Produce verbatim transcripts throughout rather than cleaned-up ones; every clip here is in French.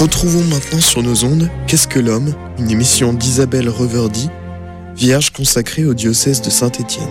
Retrouvons maintenant sur nos ondes Qu'est-ce que l'homme, une émission d'Isabelle Reverdy, vierge consacrée au diocèse de Saint-Étienne.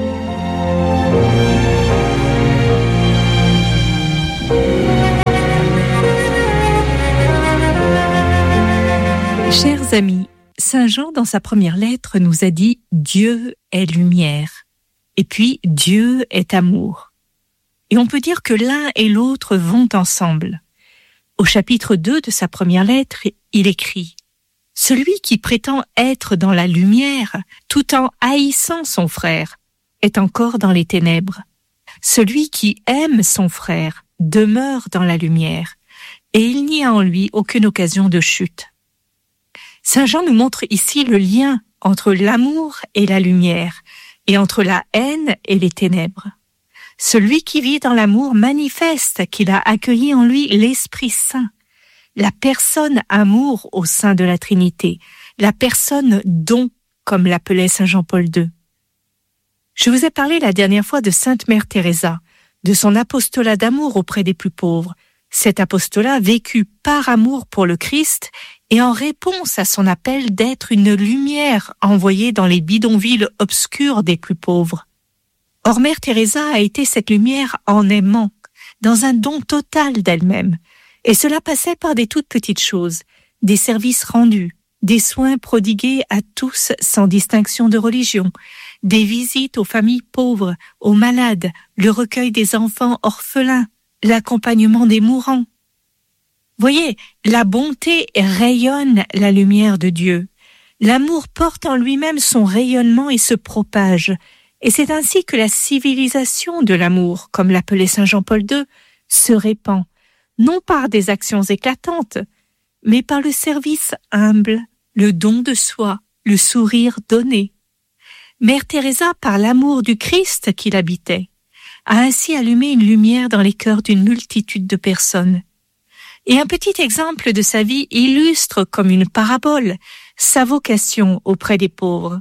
Chers amis, Saint Jean, dans sa première lettre, nous a dit « Dieu est lumière » et puis « Dieu est amour ». Et on peut dire que l'un et l'autre vont ensemble. Au chapitre deux de sa première lettre, il écrit « Celui qui prétend être dans la lumière, tout en haïssant son frère, est encore dans les ténèbres. Celui qui aime son frère demeure dans la lumière, et il n'y a en lui aucune occasion de chute. » Saint Jean nous montre ici le lien entre l'amour et la lumière, et entre la haine et les ténèbres. Celui qui vit dans l'amour manifeste qu'il a accueilli en lui l'Esprit Saint, la personne amour au sein de la Trinité, la personne don, comme l'appelait Saint Jean-Paul deux. Je vous ai parlé la dernière fois de Sainte Mère Teresa, de son apostolat d'amour auprès des plus pauvres. Cet apostolat vécu par amour pour le Christ et en réponse à son appel d'être une lumière envoyée dans les bidonvilles obscurs des plus pauvres. Or, Mère Teresa a été cette lumière en aimant, dans un don total d'elle-même. Et cela passait par des toutes petites choses, des services rendus, des soins prodigués à tous sans distinction de religion, des visites aux familles pauvres, aux malades, le recueil des enfants orphelins, l'accompagnement des mourants. Voyez, la bonté rayonne la lumière de Dieu. L'amour porte en lui-même son rayonnement et se propage. Et c'est ainsi que la civilisation de l'amour, comme l'appelait Saint Jean-Paul deux, se répand, non par des actions éclatantes, mais par le service humble, le don de soi, le sourire donné. Mère Teresa, par l'amour du Christ qui l'habitait, a ainsi allumé une lumière dans les cœurs d'une multitude de personnes. Et un petit exemple de sa vie illustre comme une parabole sa vocation auprès des pauvres.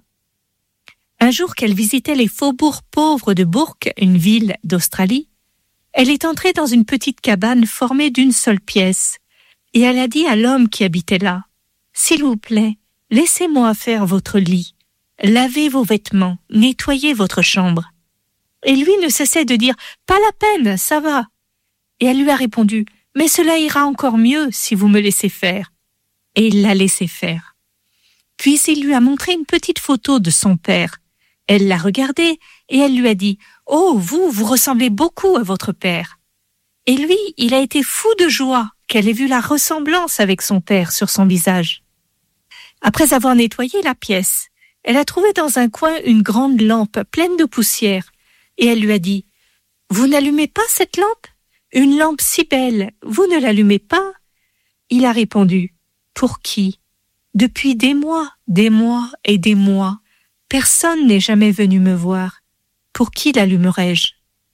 Un jour qu'elle visitait les faubourgs pauvres de Bourke, une ville d'Australie, elle est entrée dans une petite cabane formée d'une seule pièce, et elle a dit à l'homme qui habitait là, « S'il vous plaît, laissez-moi faire votre lit, lavez vos vêtements, nettoyez votre chambre. » Et lui ne cessait de dire « Pas la peine, ça va !» Et elle lui a répondu « Mais cela ira encore mieux si vous me laissez faire. » Et il l'a laissé faire. Puis il lui a montré une petite photo de son père. Elle l'a regardée et elle lui a dit « Oh, vous, vous ressemblez beaucoup à votre père. » Et lui, il a été fou de joie qu'elle ait vu la ressemblance avec son père sur son visage. Après avoir nettoyé la pièce, elle a trouvé dans un coin une grande lampe pleine de poussière et elle lui a dit « Vous n'allumez pas cette lampe ? Une lampe si belle, vous ne l'allumez pas ?» Il a répondu « Pour qui ? Depuis des mois, des mois et des mois, personne n'est jamais venu me voir. Pour qui l'allumerais-je »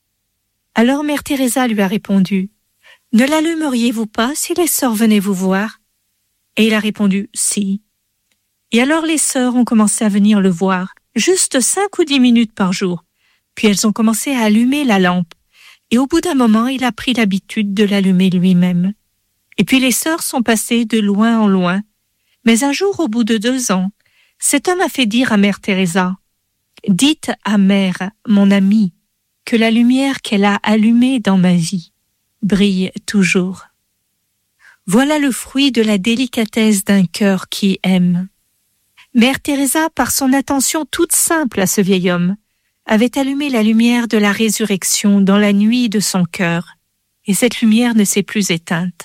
Alors Mère Teresa lui a répondu « Ne l'allumeriez-vous pas si les sœurs venaient vous voir ?» Et il a répondu « Si. » Et alors les sœurs ont commencé à venir le voir, juste cinq ou dix minutes par jour. Puis elles ont commencé à allumer la lampe. Et au bout d'un moment, il a pris l'habitude de l'allumer lui-même. Et puis les sœurs sont passées de loin en loin. Mais un jour, au bout de deux ans, cet homme a fait dire à Mère Teresa « Dites à Mère, mon amie, que la lumière qu'elle a allumée dans ma vie brille toujours. » Voilà le fruit de la délicatesse d'un cœur qui aime. Mère Teresa, par son attention toute simple à ce vieil homme, avait allumé la lumière de la résurrection dans la nuit de son cœur, et cette lumière ne s'est plus éteinte.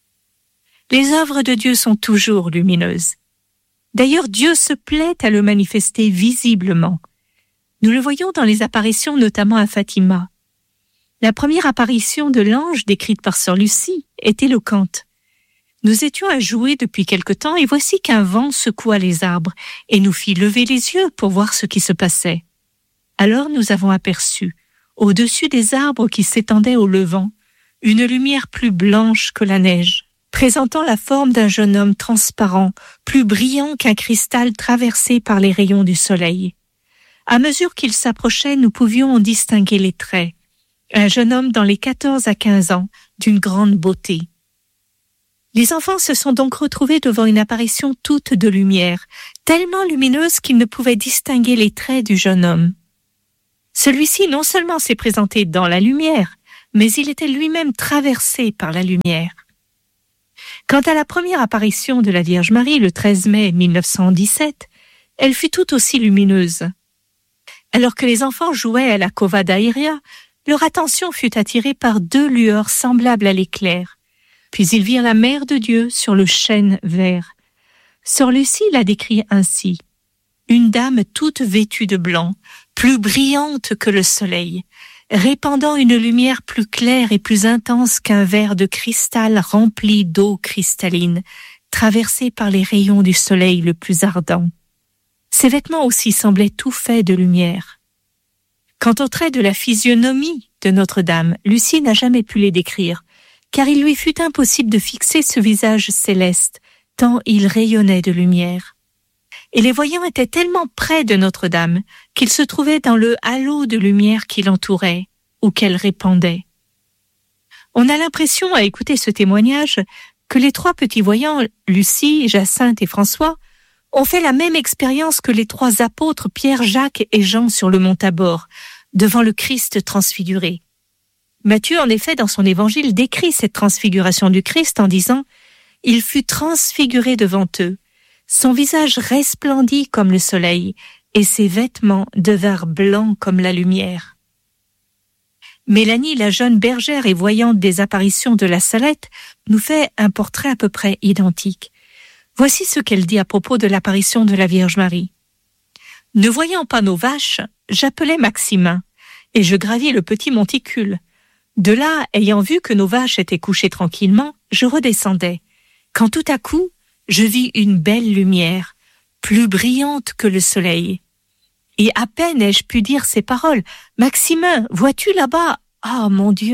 Les œuvres de Dieu sont toujours lumineuses. D'ailleurs, Dieu se plaît à le manifester visiblement. Nous le voyons dans les apparitions, notamment à Fatima. La première apparition de l'ange décrite par sœur Lucie est éloquente. Nous étions à jouer depuis quelque temps et voici qu'un vent secoua les arbres et nous fit lever les yeux pour voir ce qui se passait. Alors nous avons aperçu, au-dessus des arbres qui s'étendaient au levant, une lumière plus blanche que la neige, présentant la forme d'un jeune homme transparent, plus brillant qu'un cristal traversé par les rayons du soleil. À mesure qu'il s'approchait, nous pouvions en distinguer les traits. Un jeune homme dans les quatorze à quinze ans, d'une grande beauté. Les enfants se sont donc retrouvés devant une apparition toute de lumière, tellement lumineuse qu'ils ne pouvaient distinguer les traits du jeune homme. Celui-ci non seulement s'est présenté dans la lumière, mais il était lui-même traversé par la lumière. Quant à la première apparition de la Vierge Marie le treize mai mille neuf cent dix-sept, elle fut tout aussi lumineuse. Alors que les enfants jouaient à la cova d'aéria, leur attention fut attirée par deux lueurs semblables à l'éclair. Puis ils virent la Mère de Dieu sur le chêne vert. Sœur Lucie l'a décrit ainsi. Une dame toute vêtue de blanc, plus brillante que le soleil, répandant une lumière plus claire et plus intense qu'un verre de cristal rempli d'eau cristalline, traversé par les rayons du soleil le plus ardent. Ses vêtements aussi semblaient tout faits de lumière. Quant aux traits de la physionomie de Notre-Dame, Lucie n'a jamais pu les décrire, car il lui fut impossible de fixer ce visage céleste, tant il rayonnait de lumière. Et les voyants étaient tellement près de Notre-Dame qu'ils se trouvaient dans le halo de lumière qui l'entourait ou qu'elle répandait. On a l'impression, à écouter ce témoignage, que les trois petits voyants, Lucie, Jacinthe et François, ont fait la même expérience que les trois apôtres Pierre, Jacques et Jean sur le mont Tabor, devant le Christ transfiguré. Matthieu, en effet, dans son évangile, décrit cette transfiguration du Christ en disant « Il fut transfiguré devant eux. Son visage resplendit comme le soleil, et ses vêtements devinrent blancs comme la lumière. » Mélanie, la jeune bergère et voyante des apparitions de la Salette, nous fait un portrait à peu près identique. Voici ce qu'elle dit à propos de l'apparition de la Vierge Marie. « Ne voyant pas nos vaches, j'appelais Maximin, et je gravis le petit monticule. De là, ayant vu que nos vaches étaient couchées tranquillement, je redescendais, quand tout à coup, je vis une belle lumière, plus brillante que le soleil. Et à peine ai-je pu dire ces paroles, « Maximin, vois-tu là-bas? Ah, mon Dieu !»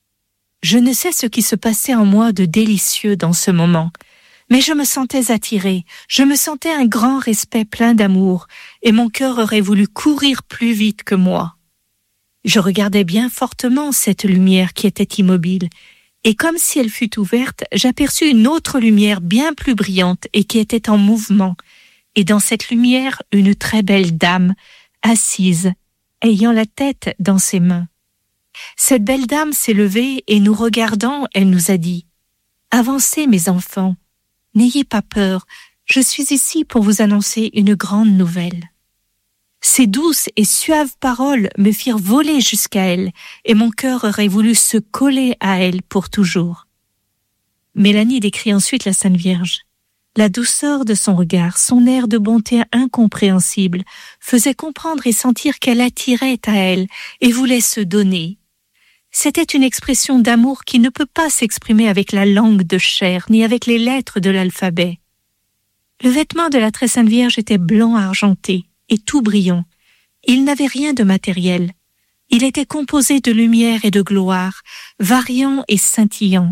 Je ne sais ce qui se passait en moi de délicieux dans ce moment, mais je me sentais attirée, je me sentais un grand respect plein d'amour, et mon cœur aurait voulu courir plus vite que moi. Je regardais bien fortement cette lumière qui était immobile, et comme si elle fût ouverte, j'aperçus une autre lumière bien plus brillante et qui était en mouvement, et dans cette lumière, une très belle dame, assise, ayant la tête dans ses mains. Cette belle dame s'est levée et nous regardant, elle nous a dit « Avancez, mes enfants, n'ayez pas peur, je suis ici pour vous annoncer une grande nouvelle. » Ces douces et suaves paroles me firent voler jusqu'à elle, et mon cœur aurait voulu se coller à elle pour toujours. Mélanie décrit ensuite la Sainte Vierge. La douceur de son regard, son air de bonté incompréhensible, faisait comprendre et sentir qu'elle attirait à elle et voulait se donner. C'était une expression d'amour qui ne peut pas s'exprimer avec la langue de chair, ni avec les lettres de l'alphabet. Le vêtement de la très Sainte Vierge était blanc argenté, et tout brillant. Il n'avait rien de matériel. Il était composé de lumière et de gloire, variant et scintillant.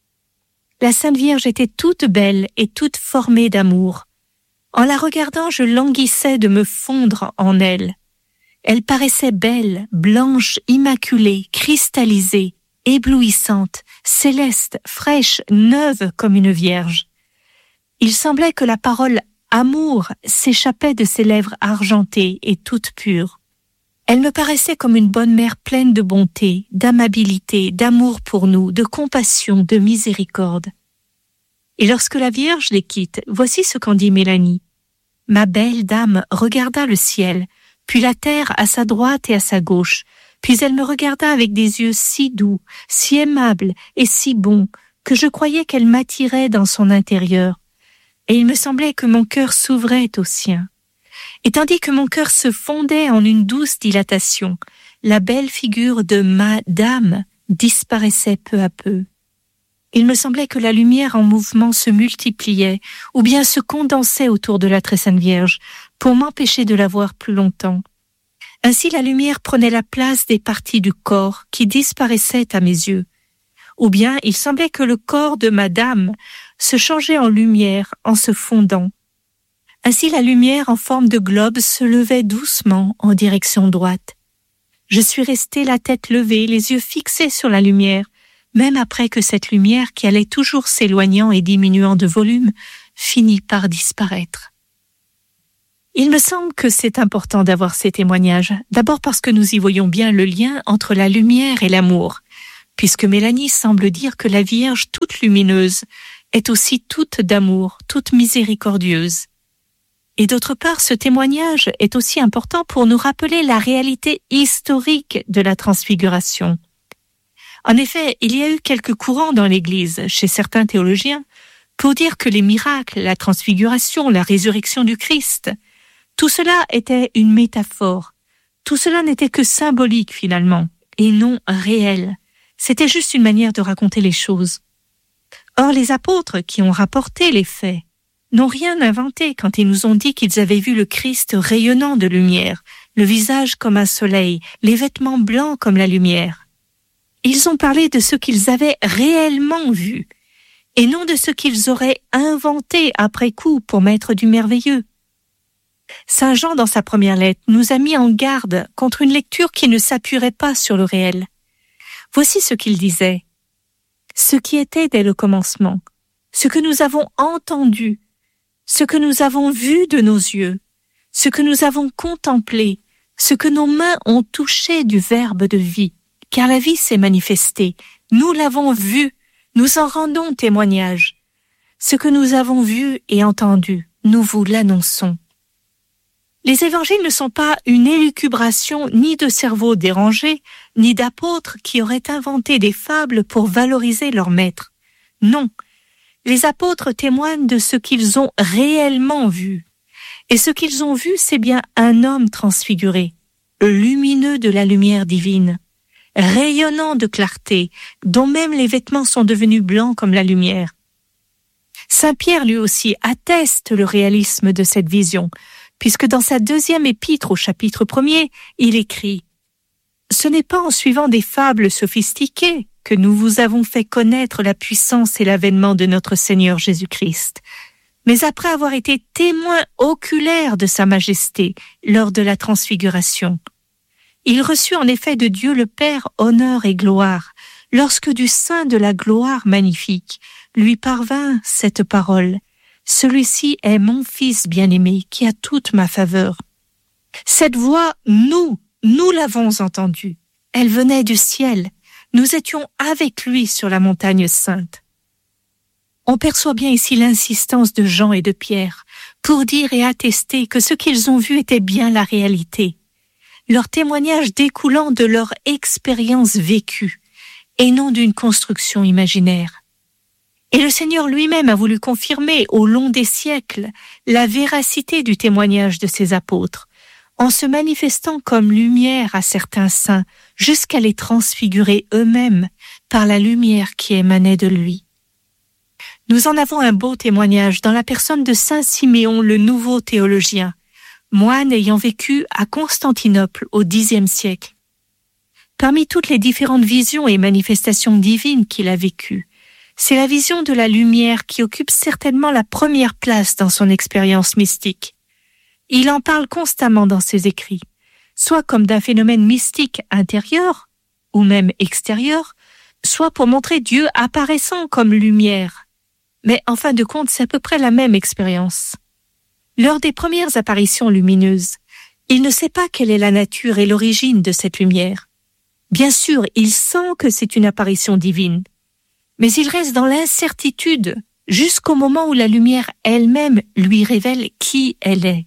La Sainte Vierge était toute belle et toute formée d'amour. En la regardant, je languissais de me fondre en elle. Elle paraissait belle, blanche, immaculée, cristallisée, éblouissante, céleste, fraîche, neuve comme une vierge. Il semblait que la parole amour s'échappait de ses lèvres argentées et toutes pures. Elle me paraissait comme une bonne mère pleine de bonté, d'amabilité, d'amour pour nous, de compassion, de miséricorde. Et lorsque la Vierge les quitte, voici ce qu'en dit Mélanie. Ma belle dame regarda le ciel, puis la terre à sa droite et à sa gauche, puis elle me regarda avec des yeux si doux, si aimables et si bons, que je croyais qu'elle m'attirait dans son intérieur. Et il me semblait que mon cœur s'ouvrait au sien. Et tandis que mon cœur se fondait en une douce dilatation, la belle figure de ma dame disparaissait peu à peu. Il me semblait que la lumière en mouvement se multipliait, ou bien se condensait autour de la très Sainte Vierge, pour m'empêcher de la voir plus longtemps. Ainsi la lumière prenait la place des parties du corps qui disparaissaient à mes yeux. Ou bien il semblait que le corps de ma dame se changeait en lumière en se fondant. Ainsi la lumière en forme de globe se levait doucement en direction droite. Je suis restée la tête levée, les yeux fixés sur la lumière, même après que cette lumière qui allait toujours s'éloignant et diminuant de volume finit par disparaître. Il me semble que c'est important d'avoir ces témoignages, d'abord parce que nous y voyons bien le lien entre la lumière et l'amour, puisque Mélanie semble dire que la Vierge toute lumineuse est aussi toute d'amour, toute miséricordieuse. Et d'autre part, ce témoignage est aussi important pour nous rappeler la réalité historique de la transfiguration. En effet, il y a eu quelques courants dans l'Église, chez certains théologiens, pour dire que les miracles, la transfiguration, la résurrection du Christ, tout cela était une métaphore. Tout cela n'était que symbolique finalement, et non réel. C'était juste une manière de raconter les choses. Or, les apôtres qui ont rapporté les faits n'ont rien inventé quand ils nous ont dit qu'ils avaient vu le Christ rayonnant de lumière, le visage comme un soleil, les vêtements blancs comme la lumière. Ils ont parlé de ce qu'ils avaient réellement vu, et non de ce qu'ils auraient inventé après coup pour mettre du merveilleux. Saint Jean, dans sa première lettre, nous a mis en garde contre une lecture qui ne s'appuierait pas sur le réel. Voici ce qu'il disait. « Ce qui était dès le commencement, ce que nous avons entendu, ce que nous avons vu de nos yeux, ce que nous avons contemplé, ce que nos mains ont touché du Verbe de vie, car la vie s'est manifestée. Nous l'avons vu, nous en rendons témoignage. Ce que nous avons vu et entendu, nous vous l'annonçons. » Les évangiles ne sont pas une élucubration ni de cerveaux dérangés, ni d'apôtres qui auraient inventé des fables pour valoriser leur maître. Non, les apôtres témoignent de ce qu'ils ont réellement vu. Et ce qu'ils ont vu, c'est bien un homme transfiguré, lumineux de la lumière divine, rayonnant de clarté, dont même les vêtements sont devenus blancs comme la lumière. Saint Pierre, lui aussi, atteste le réalisme de cette vision, puisque dans sa deuxième épître au chapitre premier, il écrit « Ce n'est pas en suivant des fables sophistiquées que nous vous avons fait connaître la puissance et l'avènement de notre Seigneur Jésus-Christ, mais après avoir été témoins oculaires de sa majesté lors de la transfiguration. Il reçut en effet de Dieu le Père honneur et gloire, lorsque du sein de la gloire magnifique lui parvint cette parole « Celui-ci est mon Fils bien-aimé qui a toute ma faveur. » Cette voix, nous, nous l'avons entendue. Elle venait du ciel. Nous étions avec lui sur la montagne sainte. On perçoit bien ici l'insistance de Jean et de Pierre pour dire et attester que ce qu'ils ont vu était bien la réalité. Leur témoignage découlant de leur expérience vécue et non d'une construction imaginaire. Et le Seigneur lui-même a voulu confirmer au long des siècles la véracité du témoignage de ses apôtres, en se manifestant comme lumière à certains saints, jusqu'à les transfigurer eux-mêmes par la lumière qui émanait de lui. Nous en avons un beau témoignage dans la personne de saint Siméon, le nouveau théologien, moine ayant vécu à Constantinople au dixième siècle. Parmi toutes les différentes visions et manifestations divines qu'il a vécues, c'est la vision de la lumière qui occupe certainement la première place dans son expérience mystique. Il en parle constamment dans ses écrits, soit comme d'un phénomène mystique intérieur, ou même extérieur, soit pour montrer Dieu apparaissant comme lumière. Mais en fin de compte, c'est à peu près la même expérience. Lors des premières apparitions lumineuses, il ne sait pas quelle est la nature et l'origine de cette lumière. Bien sûr, il sent que c'est une apparition divine, mais il reste dans l'incertitude jusqu'au moment où la lumière elle-même lui révèle qui elle est.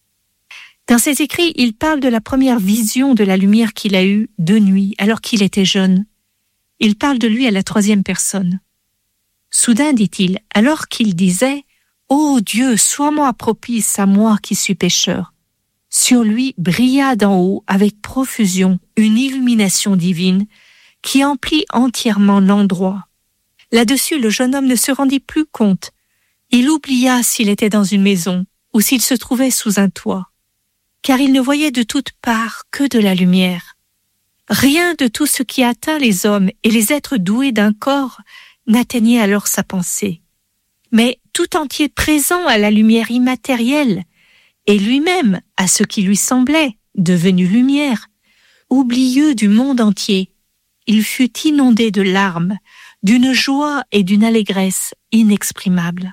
Dans ses écrits, il parle de la première vision de la lumière qu'il a eue de nuit, alors qu'il était jeune. Il parle de lui à la troisième personne. Soudain, dit-il, alors qu'il disait « Ô Dieu, sois-moi propice à moi qui suis pécheur », sur lui brilla d'en haut avec profusion une illumination divine qui emplit entièrement l'endroit. Là-dessus, le jeune homme ne se rendit plus compte. Il oublia s'il était dans une maison ou s'il se trouvait sous un toit, car il ne voyait de toutes parts que de la lumière. Rien de tout ce qui atteint les hommes et les êtres doués d'un corps n'atteignait alors sa pensée, mais tout entier présent à la lumière immatérielle et lui-même à ce qui lui semblait devenu lumière, oublieux du monde entier, il fut inondé de larmes, d'une joie et d'une allégresse inexprimables.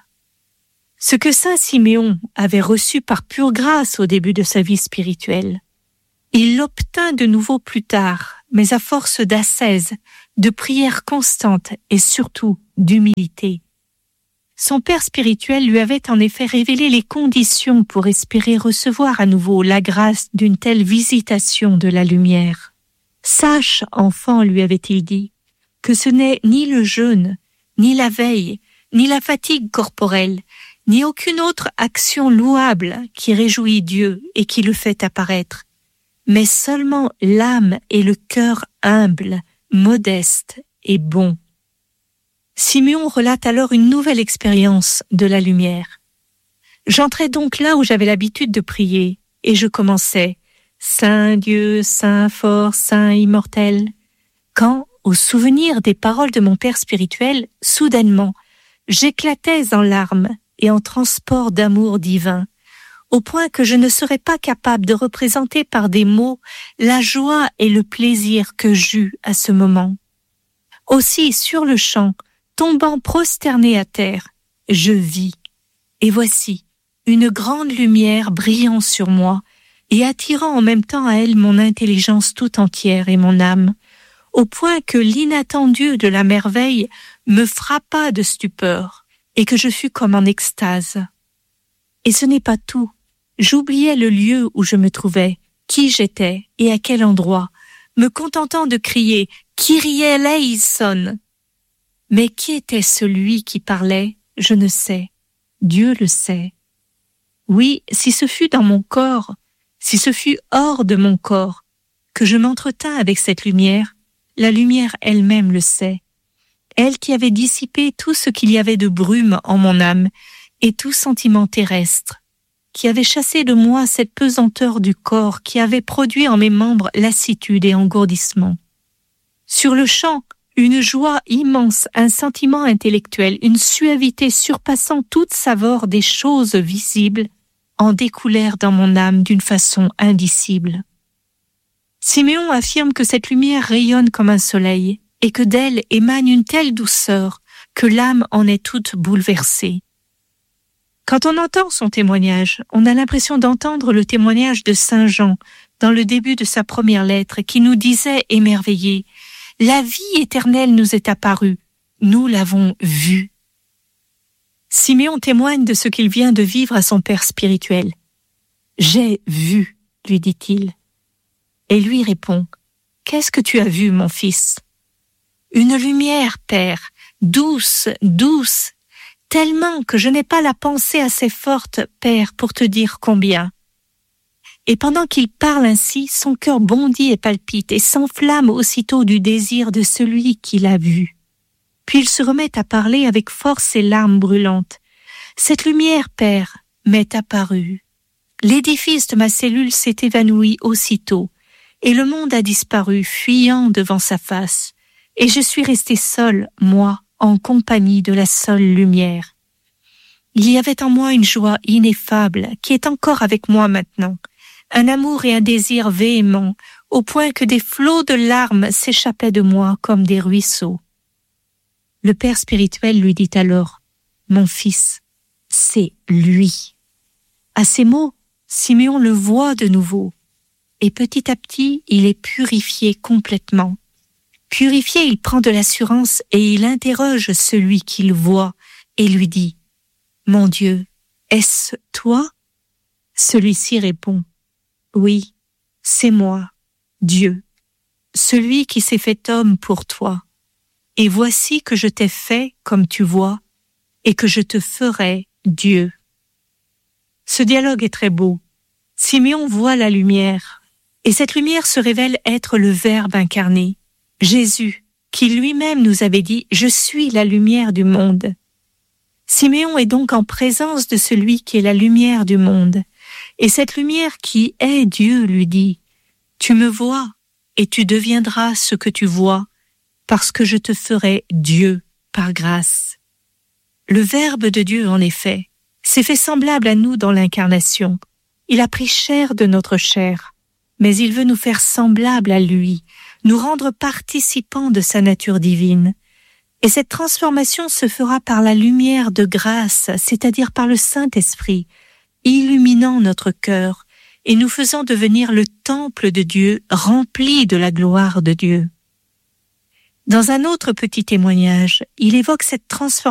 Ce que saint Siméon avait reçu par pure grâce au début de sa vie spirituelle, il l'obtint de nouveau plus tard, mais à force d'ascèse, de prière constante et surtout d'humilité. Son père spirituel lui avait en effet révélé les conditions pour espérer recevoir à nouveau la grâce d'une telle visitation de la lumière. « Sache, enfant, lui avait-il dit, que ce n'est ni le jeûne, ni la veille, ni la fatigue corporelle, ni aucune autre action louable qui réjouit Dieu et qui le fait apparaître, mais seulement l'âme et le cœur humble, modeste et bon. » Siméon relate alors une nouvelle expérience de la lumière. « J'entrais donc là où j'avais l'habitude de prier, et je commençais « Saint Dieu, Saint fort, Saint immortel », quand, au souvenir des paroles de mon père spirituel, soudainement, j'éclatais en larmes et en transports d'amour divin, au point que je ne serais pas capable de représenter par des mots la joie et le plaisir que j'eus à ce moment. Aussi, sur le champ, tombant prosterné à terre, je vis, et voici, une grande lumière brillant sur moi et attirant en même temps à elle mon intelligence tout entière et mon âme, au point que l'inattendu de la merveille me frappa de stupeur et que je fus comme en extase. Et ce n'est pas tout, j'oubliais le lieu où je me trouvais, qui j'étais et à quel endroit, me contentant de crier « Kyrie eleison !» Mais qui était celui qui parlait, je ne sais. Dieu le sait. Oui, si ce fut dans mon corps, si ce fut hors de mon corps, que je m'entretins avec cette lumière, la lumière elle-même le sait. Elle qui avait dissipé tout ce qu'il y avait de brume en mon âme et tout sentiment terrestre, qui avait chassé de moi cette pesanteur du corps qui avait produit en mes membres lassitude et engourdissement. Sur le champ, une joie immense, un sentiment intellectuel, une suavité surpassant toute saveur des choses visibles, en découlèrent dans mon âme d'une façon indicible. Siméon affirme que cette lumière rayonne comme un soleil et que d'elle émane une telle douceur que l'âme en est toute bouleversée. Quand on entend son témoignage, on a l'impression d'entendre le témoignage de saint Jean dans le début de sa première lettre qui nous disait émerveillé « La vie éternelle nous est apparue, nous l'avons vue. » Siméon témoigne de ce qu'il vient de vivre à son père spirituel. « J'ai vu, lui dit-il. » Et lui répond « Qu'est-ce que tu as vu, mon fils ?»« Une lumière, père, douce, douce, tellement que je n'ai pas la pensée assez forte, père, pour te dire combien. » Et pendant qu'il parle ainsi, son cœur bondit et palpite et s'enflamme aussitôt du désir de celui qui l'a vu. Puis il se remet à parler avec force et larmes brûlantes. « Cette lumière, père, m'est apparue. L'édifice de ma cellule s'est évanoui aussitôt, et le monde a disparu, fuyant devant sa face, et je suis resté seul, moi, en compagnie de la seule lumière. Il y avait en moi une joie ineffable qui est encore avec moi maintenant, un amour et un désir véhéments, au point que des flots de larmes s'échappaient de moi comme des ruisseaux. » Le père spirituel lui dit alors, « Mon fils, c'est lui. » À ces mots, Siméon le voit de nouveau, et petit à petit, il est purifié complètement. Purifié, il prend de l'assurance et il interroge celui qu'il voit et lui dit, « Mon Dieu, est-ce toi ?» Celui-ci répond, « Oui, c'est moi, Dieu, celui qui s'est fait homme pour toi. Et voici que je t'ai fait comme tu vois, et que je te ferai Dieu. » Ce dialogue est très beau. Siméon voit la lumière, et cette lumière se révèle être le Verbe incarné, Jésus, qui lui-même nous avait dit « Je suis la lumière du monde ». Siméon est donc en présence de celui qui est la lumière du monde, et cette lumière qui est Dieu lui dit « Tu me vois, et tu deviendras ce que tu vois, parce que je te ferai Dieu par grâce. » Le Verbe de Dieu, en effet, s'est fait semblable à nous dans l'incarnation. Il a pris chair de notre chair, mais il veut nous faire semblables à lui, nous rendre participants de sa nature divine. Et cette transformation se fera par la lumière de grâce, c'est-à-dire par le Saint-Esprit, illuminant notre cœur et nous faisant devenir le temple de Dieu, rempli de la gloire de Dieu. Dans un autre petit témoignage, il évoque cette transformation